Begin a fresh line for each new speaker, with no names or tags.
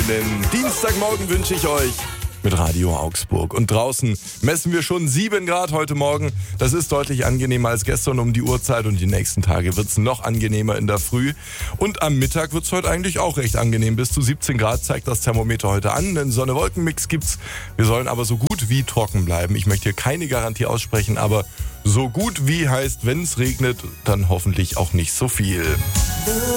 schönen Dienstagmorgen wünsche ich euch mit Radio Augsburg. Und draußen messen wir schon 7 Grad heute Morgen. Das ist deutlich angenehmer als gestern um die Uhrzeit und die nächsten Tage wird es noch angenehmer in der Früh. Und am Mittag wird es heute eigentlich auch recht angenehm. Bis zu 17 Grad zeigt das Thermometer heute an. Einen Sonne-Wolken-Mix gibt's. Wir sollen aber so gut wie trocken bleiben. Ich möchte hier keine Garantie aussprechen, aber so gut wie heißt, wenn es regnet, dann hoffentlich auch nicht so viel.